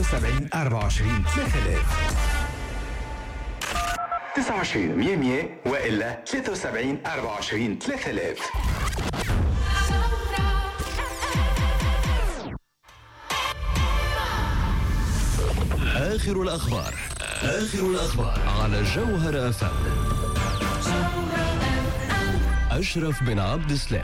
70 24 3000 29 100 وإلا 73 24 3000. آخر الأخبار على جوهر أفهم. أشرف بن عبد السلام.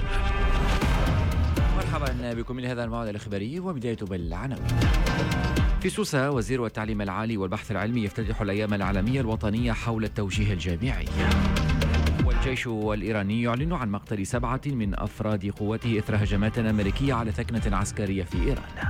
مرحبا بكم من هذا الموعد الإخباري وبداية بالعناوين. في سوسة وزير التعليم العالي والبحث العلمي يفتتح الأيام العالمية الوطنية حول التوجيه الجامعي. والجيش الإيراني يعلن عن مقتل 7 من أفراد قوته إثر هجمات أمريكية على ثكنة عسكرية في إيران.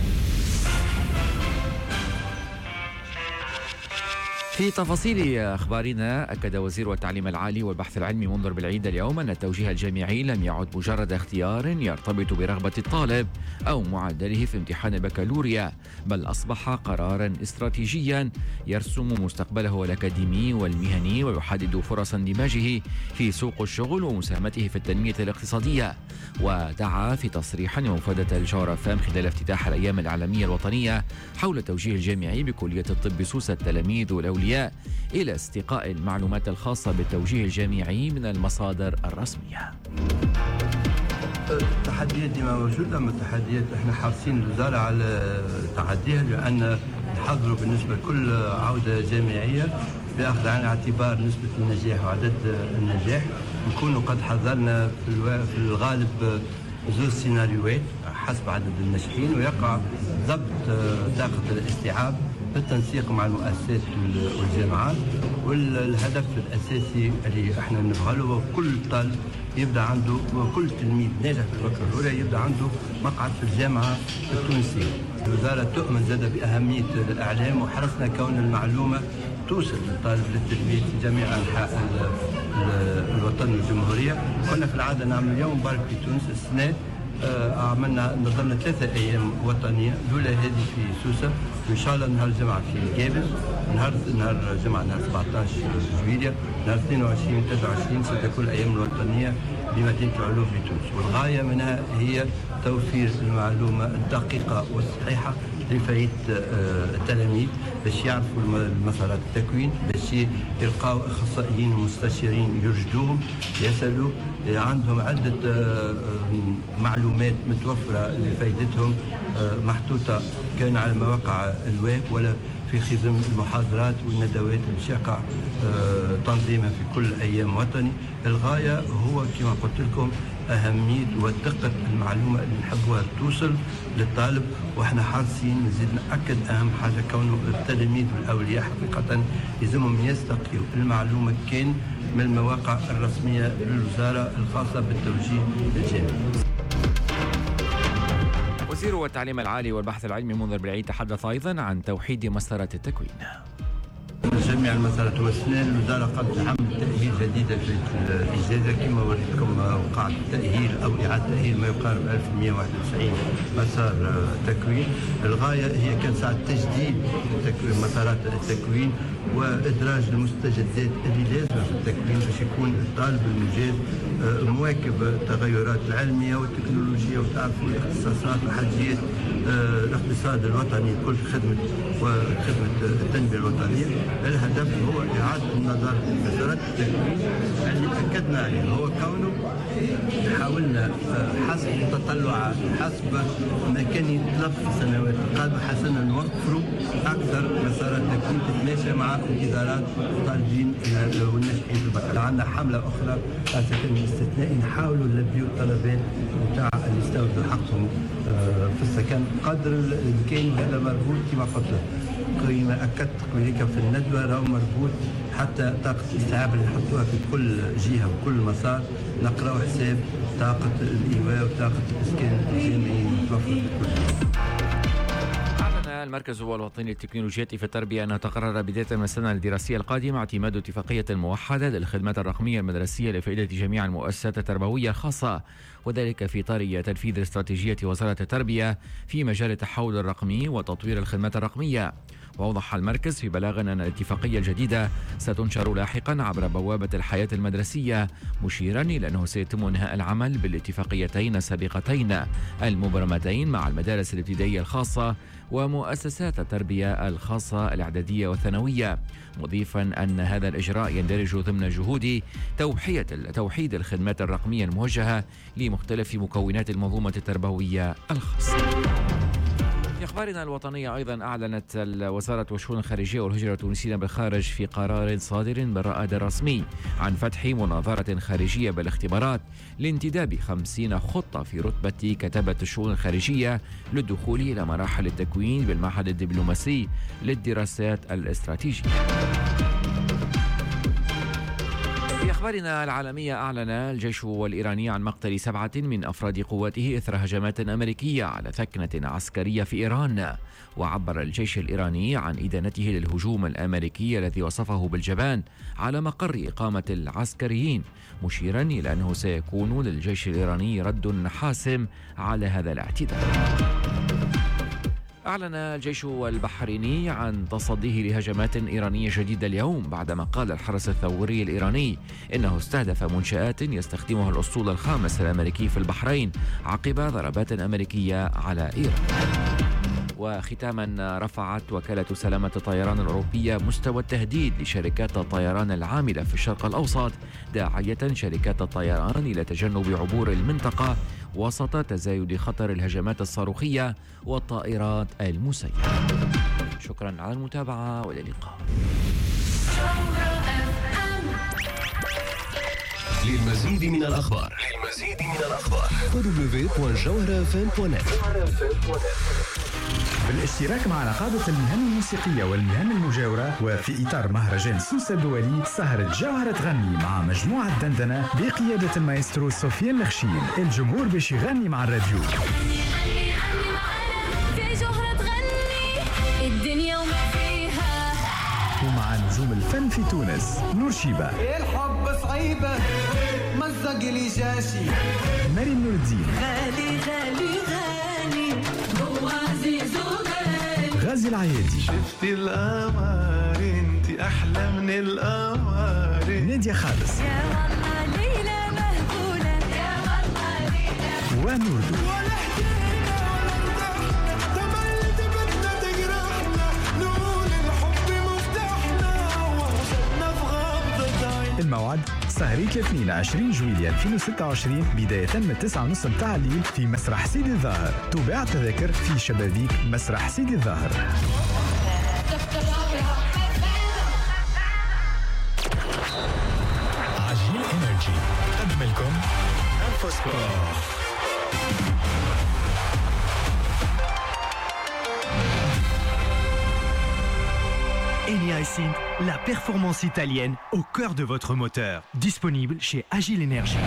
في تفاصيل أخبارنا، أكد وزير التعليم العالي والبحث العلمي منذر بالعيد اليوم أن التوجيه الجامعي لم يعد مجرد اختيار يرتبط برغبة الطالب أو معدله في امتحان البكالوريا، بل أصبح قرارا استراتيجيا يرسم مستقبله الأكاديمي والمهني ويحدد فرص اندماجه في سوق الشغل ومساهمته في التنمية الاقتصادية. ودعا في تصريح ومفادة الجوهر أفهم خلال افتتاح الأيام العالمية الوطنية حول التوجيه الجامعي بكلية الطب سوسة التلاميذ والأولياء إلى استقاء المعلومات الخاصة بالتوجيه الجامعي من المصادر الرسمية. التحديات ديما موجودة، أما التحديات احنا حريصين الوزارة على تعديها، لأن نحضروا بالنسبة لكل عودة جامعية بأخذ عن اعتبار نسبة النجاح وعدد النجاح. نكونوا قد حضرنا في الغالب زوج سيناريوهات حسب عدد الناجحين، ويقع ضبط طاقة الاستيعاب بالتنسيق مع المؤسسات والجامعات. والهدف الأساسي اللي احنا نبغى له كل طالب يبدأ عنده، وكل تلميذ ناجح في البكالوريا يبدأ عنده مقعد في الجامعة التونسية. الوزارة تؤمن زادة بأهمية الإعلام، وحرصنا كون المعلومة توصل للطالب للتلميذ في جميع أنحاء الوطن والجمهورية. كنا في العادة نعمل يوم مبارك في تونس. السنة نظمنا 3 أيام وطنية، الأولى هذه في سوسة، وإن شاء الله نهار الجمعة في جابل، نهار الجمعة نهار 17 جويلية، نهار 22 23 ستكون الأيام الوطنية بمدينة العلوم بتونس. والغاية منها هي توفير المعلومة الدقيقة والصحيحة لفائدة التلاميذ باش يعرفوا مسارات التكوين، باش يلقاو اخصائيين ومستشارين يرشدوهم، يسالوا عندهم عده معلومات متوفره لفائدتهم محطوطه كان على مواقع الويب ولا في خزم المحاضرات والندوات اللي يقع تنظيمها في كل ايام وطني. الغايه هو كما قلت لكم أهمية ودقة المعلومة اللي نحبوها توصل للطالب، وإحنا حريصين نزيد نأكد أهم حاجة كونه التلاميذ والأولياء حقيقة يلزمهم يستقيوا المعلومة كان من المواقع الرسمية للوزارة الخاصة بالتوجيه الجامعي. وزير التعليم العالي والبحث العلمي منذر بالعيد تحدث أيضا عن توحيد مسارات التكوين. جميع المسارات والسنين الوزارة قد عملت تأهيل جديدة في الإجازة كما وريتكم وقعت تأهيل أو إعادة تأهيل ما يقارب 1191 مسار تكوين. الغاية هي كان ساعة تجديد مسارات التكوين وإدراج المستجدات اللي لازمة في التكوين باش يكون الطالب المجاز مواكب التغيرات العلمية والتكنولوجية وتعرفوا الاختصاصات وحاجيات الاقتصاد الوطني كل خدمة التنمية الوطنية. الهدف هو إعادة النظر في مسارات التكوين اللي أكدنا عليه، هو كونه حاولنا حسب التطلعات حسب ما كان يطلب في السنوات القادمة حسنا نوفروا أكثر مسارات تكوين تتماشى مع الإدارات الطالبين والناشئين في البكالوريا. عندنا حملة أخرى على سبيل الاستثناء نحاولوا نلبيوا الطلبات نتاع اللي استوفوا حقهم في السكن قدر الإمكان، وهذا مربوط كما قلت كما أكدت هيك في الندوة راهو مربوط حتى طاقة الاستيعاب اللي نحطوها في كل جهة وكل مسار نقراو حساب طاقة الإيواء وطاقة الإسكان الجامعي المتوفر في كل. المركز الوطني للتكنولوجيات في التربية أنه تقرر بداية من السنة الدراسية القادمة اعتماد اتفاقية موحدة للخدمات الرقمية المدرسية لفائدة جميع المؤسسات التربوية الخاصة، وذلك في إطار تنفيذ استراتيجية وزارة التربية في مجال التحول الرقمي وتطوير الخدمات الرقمية. وأوضح المركز في بلاغ أن الاتفاقية الجديدة ستنشر لاحقا عبر بوابة الحياة المدرسية، مشيرا إلى أنه سيتم انهاء العمل بالاتفاقيتين السابقتين المبرمتين مع المدارس الابتدائية الخاصة ومؤسسات التربية الخاصة الإعدادية والثانوية، مضيفا أن هذا الإجراء يندرج ضمن جهود توحيد الخدمات الرقمية الموجهة لمختلف مكونات المنظومة التربوية الخاصة. في أخبارنا الوطنية أيضا أعلنت وزارة الشؤون الخارجية والهجرة التونسية بالخارج في قرار صادر بالرائد الرسمي عن فتح مناظرة خارجية بالاختبارات لانتداب 50 خطة في رتبة كتابة الشؤون الخارجية للدخول إلى مراحل التكوين بالمعهد الدبلوماسي للدراسات الاستراتيجية. في أخبارنا العالمية أعلن الجيش الإيراني عن مقتل 7 من أفراد قواته إثر هجمات أمريكية على ثكنة عسكرية في إيران. وعبر الجيش الإيراني عن إدانته للهجوم الأمريكي الذي وصفه بالجبان على مقر إقامة العسكريين، مشيرا إلى أنه سيكون للجيش الإيراني رد حاسم على هذا الاعتداء. أعلن الجيش البحريني عن تصديه لهجمات إيرانية جديدة اليوم، بعدما قال الحرس الثوري الإيراني إنه استهدف منشآت يستخدمها الأسطول الخامس الأمريكي في البحرين عقب ضربات أمريكية على إيران. وختاما، رفعت وكالة سلامة الطيران الأوروبية مستوى التهديد لشركات الطيران العاملة في الشرق الأوسط، داعية شركات الطيران إلى تجنب عبور المنطقة وسط تزايد خطر الهجمات الصاروخية والطائرات المسيرة. شكرا على المتابعة وإلى اللقاء. للمزيد من الأخبار www.jawharafm.net. بالاشتراك مع نقابة المهن الموسيقية والمهن المجاورة وفي إطار مهرجان سوسة الدولي، سهرة جوهرة تغني مع مجموعة دندنة بقيادة المايسترو سفيان الخشين. الجمهور باش يغني مع الراديو. في جوهرة تغني الدنيا وما فيها. ومع نجوم الفن في تونس، نور شيبة، الحب صعيبة مزق لي جاشي، مريم نور الدين، غالي غالي غالي هو عزيز وغالي، غازي العيادي، شفتي القمر انتي احلى من القمر، نادية خالص، يا والله ليلى مهبولة، يا والله ليلى ونوردو. الموعد سهرية الاثنين 20 جويلية 2026 بداية من 9:30 متاع الليل في مسرح سيدي الظاهر. تباع التذاكر في شبابيك مسرح سيدي الظاهر. عجيل انرجي قدم لكم انفوسبور. Eni Sync, la performance italienne au cœur de votre moteur. Disponible chez Agile Energy.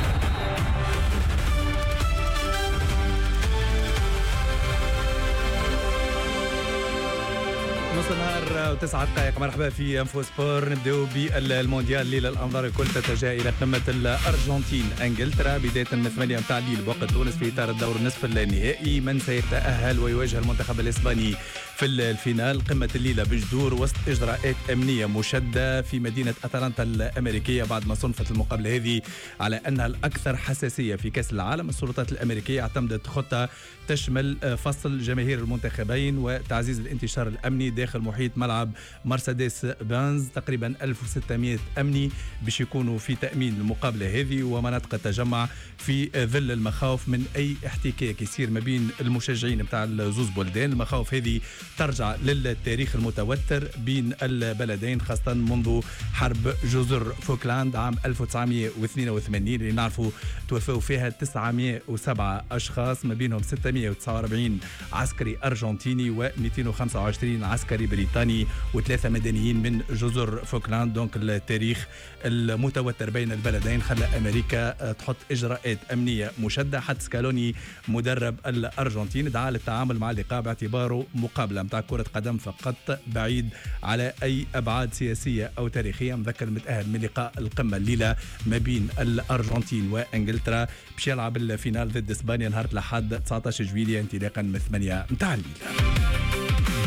نص النهار و9 دقائق. مرحبا في انفو سبور. نبداو بالمونديال. الليله الانظار الكل تتجه الى قمه الارجنتين انجلترا بدايه من 8 متاع الليل بوقت تونس في اطار الدور النصف النهائي. من سيتاهل ويواجه المنتخب الاسباني في الفينال. قمه الليله بجدور وسط اجراءات امنيه مشدده في مدينه اتلانتا الامريكيه بعد ما صنفت المقابله هذه على انها الاكثر حساسيه في كاس العالم. السلطات الامريكيه اعتمدت خطه تشمل فصل جماهير المنتخبين وتعزيز الانتشار الامني داخل محيط ملعب مرسيدس بنز. تقريبا 1600 امني باش يكونوا في تامين المقابله هذه ومناطق التجمع في ظل المخاوف من اي احتكاك يصير ما بين المشجعين نتاع الزوز بلدان. المخاوف هذه ترجع للتاريخ المتوتر بين البلدين خاصه منذ حرب جزر فوكلاند عام 1982 اللي نعرفوا توفوا فيها 907 اشخاص ما بينهم 649 عسكري ارجنتيني و225 عسكري بريطاني و3 مدنيين من جزر فوكلاند. دونك التاريخ المتوتر بين البلدين خلى امريكا تحط اجراءات امنيه مشدده. حتى سكالوني مدرب الارجنتين دعا للتعامل مع اللقاء باعتباره مقابله متاع كره قدم فقط بعيد على اي ابعاد سياسيه او تاريخيه. مذكر متاهل من لقاء القمه الليله ما بين الارجنتين وانجلترا باش يلعب الفينال ضد اسبانيا نهار الاحد 19 جويلية انطلاقا من 8 متاع الليل.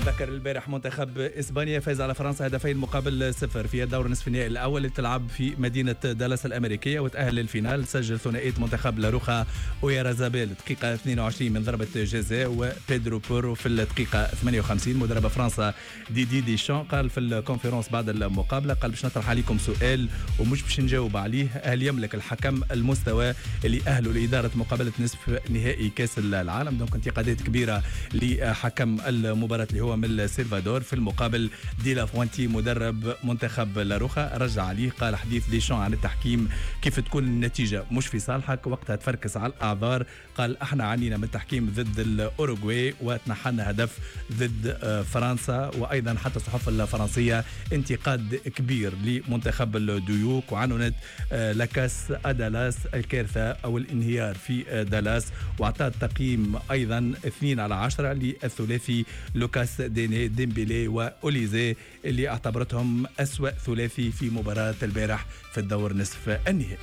ذكر البارح منتخب إسبانيا فاز على فرنسا 2-0 في الدور نصف النهائي الأول اللي تلعب في مدينة دالاس الأمريكية وتأهل للفينال. سجل ثنائية منتخب لاروخا ويارازابيل دقيقة 22 من ضربة جزاء وبيدرو بورو في الدقيقة 58. مدرب فرنسا دي شان قال في الكونفرنس بعد المقابلة قال باش نطرح عليكم سؤال ومش باش نجاوب عليه، هل يملك الحكم المستوى اللي أهله لإدارة مقابلة نصف نهائي كأس العالم؟ دونك انتقادات كبيرة لحكم المباراة اللي هو من السلفادور. في المقابل دي لافوانتي مدرب منتخب لاروخا رجع عليه قال حديث ديشان عن التحكيم كيف تكون النتيجة مش في صالحك وقتها تفركس على الأعذار. قال احنا عانينا من التحكيم ضد الأوروغواي وتنحلنا هدف ضد فرنسا. وأيضا حتى الصحف الفرنسية انتقاد كبير لمنتخب الديوك وعنونت لاكاس أدالاس الكارثة أو الانهيار في دالاس واعطى تقييم أيضا 2/10 للثلاثي لوكاس ديني ديمبيلي وأوليزي اللي اعتبرتهم أسوأ ثلاثي في مباراة البارح في الدور نصف النهائي.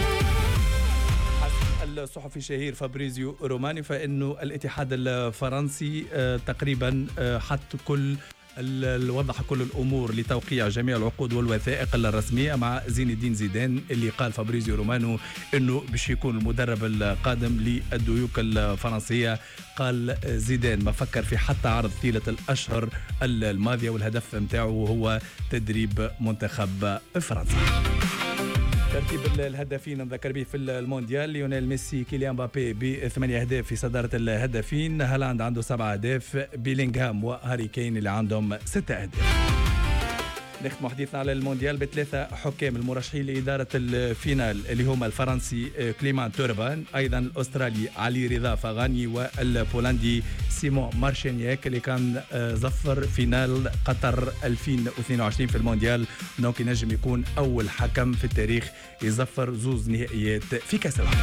الصحفي الشهير فابريزيو روماني فإنه الاتحاد الفرنسي تقريبا حط وضح كل الأمور لتوقيع جميع العقود والوثائق الرسمية مع زين الدين زيدان اللي قال فابريزيو رومانو أنه باش يكون المدرب القادم للديوك الفرنسية. قال زيدان ما فكر في حتى عرض طيلة الأشهر الماضية والهدف متاعه هو تدريب منتخب فرنسا. ترتيب الهدافين نذكر به في المونديال: ليونيل ميسي، كيليان مبابي ب8 أهداف في صدارة الهدافين، هالاند عنده 7 أهداف، بيلينغهام وهاري كين اللي عندهم 6 أهداف. نختم حديثنا على المونديال ب3 حكام المرشحين لإدارة الفينال اللي هما الفرنسي كليمان توربان، أيضا الأسترالي علي رضا فغاني، والبولندي سيمون مارشينياك اللي كان ظفر فينال قطر 2022 في المونديال. دونك ينجم يكون أول حكم في التاريخ يظفر 2 نهائيات في كأس العالم.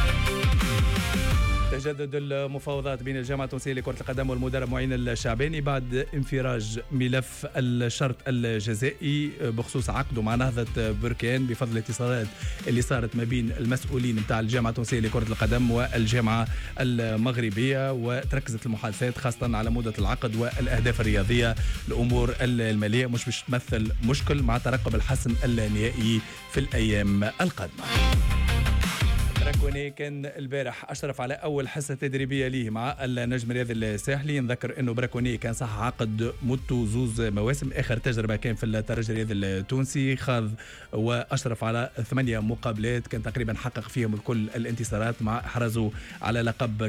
تجدد المفاوضات بين الجامعة التونسية لكرة القدم والمدرب معين الشعباني بعد انفراج ملف الشرط الجزائي بخصوص عقده مع نهضة بركان بفضل الاتصالات اللي صارت ما بين المسؤولين نتاع الجامعة التونسية لكرة القدم والجامعة المغربية، وتركزت المحادثات خاصة على مدة العقد والأهداف الرياضية. الأمور المالية مش باش تمثل مشكل مع ترقب الحسم النهائي في الأيام القادمة. براكوني كان البارح أشرف على أول حصة تدريبية ليه مع النجم الرياضي الساحلي. نذكر أنه براكوني كان صح عقد مدته 2 مواسم، آخر تجربة كان في الترجي الرياضي التونسي، خاض وأشرف على 8 مقابلات كان تقريبا حقق فيهم الكل الانتصارات مع إحرازه على لقب